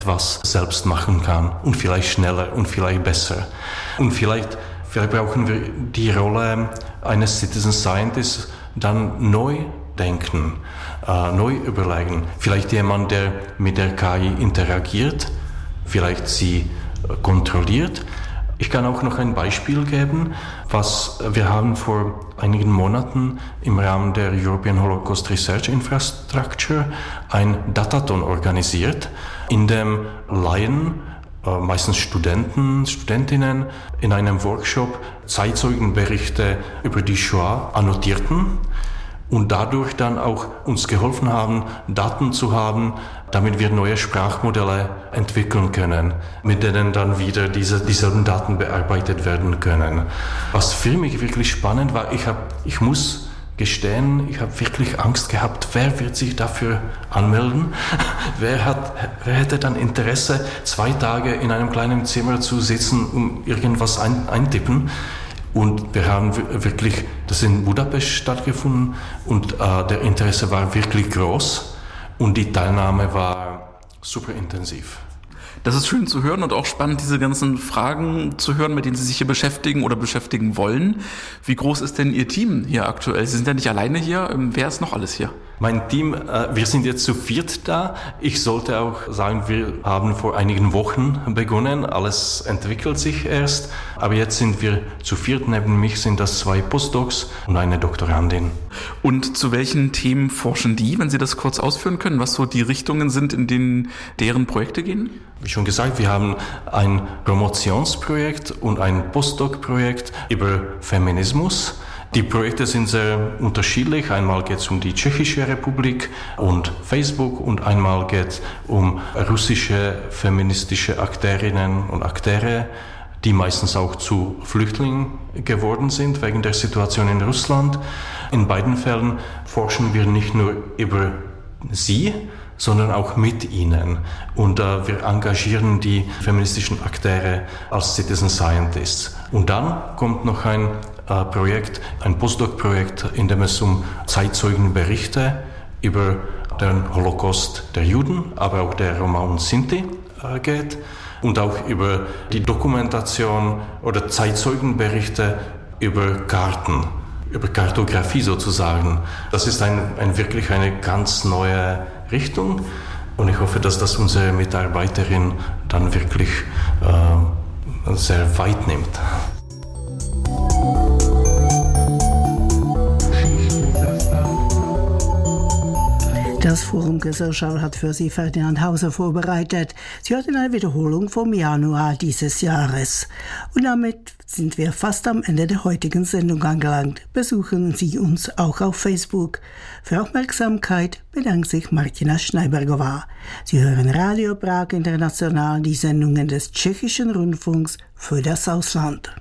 was selbst machen kann und vielleicht schneller und vielleicht besser. Und vielleicht brauchen wir die Rolle eines Citizen Scientists dann neu denken, neu überlegen. Vielleicht jemand, der mit der KI interagiert, vielleicht sie kontrolliert. Ich kann auch noch ein Beispiel geben, wir haben vor einigen Monaten im Rahmen der European Holocaust Research Infrastructure ein Datathon organisiert, in dem Laien, meistens Studentinnen, in einem Workshop Zeitzeugenberichte über die Shoah annotierten und dadurch dann auch uns geholfen haben, Daten zu haben, damit wir neue Sprachmodelle entwickeln können, mit denen dann wieder dieselben Daten bearbeitet werden können. Was für mich wirklich spannend war, ich muss gestehen, ich habe wirklich Angst gehabt, wer wird sich dafür anmelden? Wer hätte dann Interesse, 2 Tage in einem kleinen Zimmer zu sitzen, um irgendwas eintippen? Und wir haben wirklich, das in Budapest stattgefunden und der Interesse war wirklich groß und die Teilnahme war super intensiv. Das ist schön zu hören und auch spannend, diese ganzen Fragen zu hören, mit denen Sie sich hier beschäftigen oder beschäftigen wollen. Wie groß ist denn Ihr Team hier aktuell? Sie sind ja nicht alleine hier. Wer ist noch alles hier? Mein Team, wir sind jetzt zu 4 da. Ich sollte auch sagen, wir haben vor einigen Wochen begonnen. Alles entwickelt sich erst. Aber jetzt sind wir zu 4. Neben mich sind das 2 Postdocs und eine Doktorandin. Und zu welchen Themen forschen die, wenn Sie das kurz ausführen können, was so die Richtungen sind, in denen deren Projekte gehen? Wie schon gesagt, wir haben ein Promotionsprojekt und ein Postdoc-Projekt über Feminismus. Die Projekte sind sehr unterschiedlich. Einmal geht es um die Tschechische Republik und Facebook und einmal geht es um russische feministische Akteurinnen und Akteure, die meistens auch zu Flüchtlingen geworden sind wegen der Situation in Russland. In beiden Fällen forschen wir nicht nur über sie, sondern auch mit ihnen. Und wir engagieren die feministischen Akteure als Citizen Scientists. Und dann kommt noch ein Projekt, ein Postdoc-Projekt, in dem es um Zeitzeugenberichte über den Holocaust der Juden, aber auch der Roma und Sinti geht. Und auch über die Dokumentation oder Zeitzeugenberichte über Karten, über Kartografie sozusagen. Das ist wirklich eine ganz neue Richtung und ich hoffe, dass das unsere Mitarbeiterin dann wirklich sehr weit nimmt. Das Forum Gesellschaft hat für Sie Ferdinand Hauser vorbereitet. Sie hört in einer Wiederholung vom Januar dieses Jahres. Und damit sind wir fast am Ende der heutigen Sendung angelangt. Besuchen Sie uns auch auf Facebook. Für Aufmerksamkeit bedankt sich Martina Schneibergová. Sie hören Radio Prag International, die Sendungen des Tschechischen Rundfunks für das Ausland.